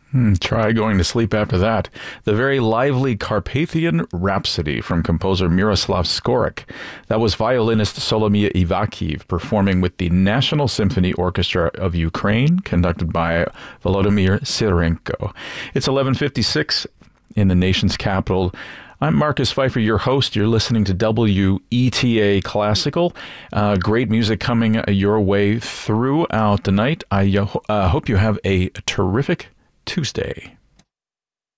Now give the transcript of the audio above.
Try going to sleep after that. The very lively Carpathian Rhapsody from composer Miroslav Skorik. That was violinist Solomia Ivakhiv performing with the National Symphony Orchestra of Ukraine, conducted by Volodymyr Syrenko. It's 11:56 in the nation's capital. I'm Marcus Pfeiffer, your host. You're listening to WETA Classical. Great music coming your way throughout the night. I hope you have a terrific Tuesday.